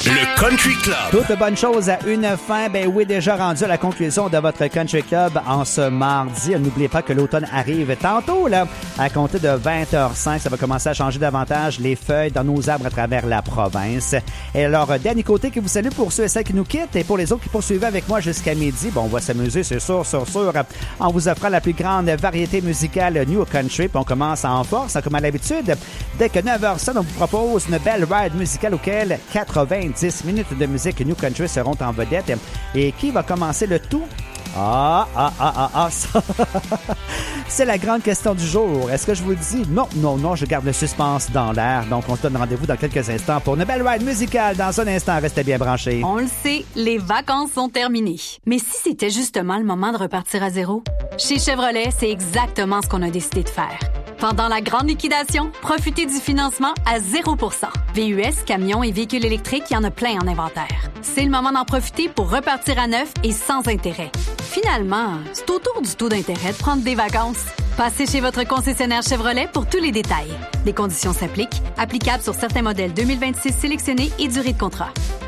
Le Country Club. Toute bonne chose à une fin. Ben oui, déjà rendu à la conclusion de votre Country Club en ce mardi. N'oubliez pas que l'automne arrive tantôt, là, à compter de 20h05. Ça va commencer à changer davantage les feuilles dans nos arbres à travers la province. Et alors, Danny Côté qui vous salue pour ceux et celles qui nous quittent et pour les autres qui poursuivent avec moi jusqu'à midi. Bon, on va s'amuser, c'est sûr, en vous offrant la plus grande variété musicale New Country. Puis on commence en force, comme à l'habitude. Dès que 9h sonne, on vous propose une belle ride musicale auquel 90 minutes de musique New Country seront en vedette. Et qui va commencer le tout? Ça. C'est la grande question du jour. Est-ce que je vous le dis? Non, je garde le suspense dans l'air. Donc, on se donne rendez-vous dans quelques instants pour une belle ride musicale. Dans un instant, restez bien branchés. On le sait, les vacances sont terminées. Mais si c'était justement le moment de repartir à zéro? Chez Chevrolet, c'est exactement ce qu'on a décidé de faire. Pendant la grande liquidation, profitez du financement à 0%. VUS, camions et véhicules électriques, il y en a plein en inventaire. C'est le moment d'en profiter pour repartir à neuf et sans intérêt. Finalement, c'est au tour du taux d'intérêt de prendre des vacances. Passez chez votre concessionnaire Chevrolet pour tous les détails. Les conditions s'appliquent, applicables sur certains modèles 2026 sélectionnés et durée de contrat.